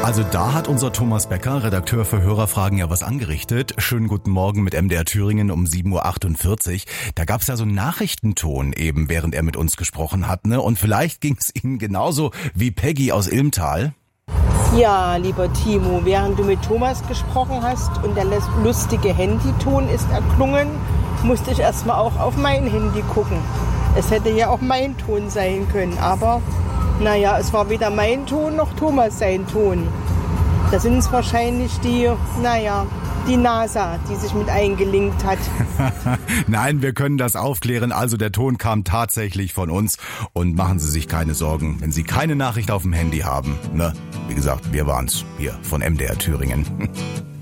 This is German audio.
Also da hat unser Thomas Becker, Redakteur für Hörerfragen, ja was angerichtet. Schönen guten Morgen mit MDR Thüringen um 7.48 Uhr. Da gab's ja so einen Nachrichtenton eben, während er mit uns gesprochen hat, ne? Und vielleicht ging's Ihnen genauso wie Peggy aus Ilmtal. Ja, lieber Timo, während du mit Thomas gesprochen hast und der lustige Handyton ist erklungen, musste ich erstmal auch auf mein Handy gucken. Es hätte ja auch mein Ton sein können, aber naja, es war weder mein Ton noch Thomas sein Ton. Da sind es wahrscheinlich die NASA, die sich mit eingelinkt hat. Nein, wir können das aufklären. Also der Ton kam tatsächlich von uns. Und machen Sie sich keine Sorgen, wenn Sie keine Nachricht auf dem Handy haben. Ne? Wie gesagt, wir waren's hier von MDR Thüringen.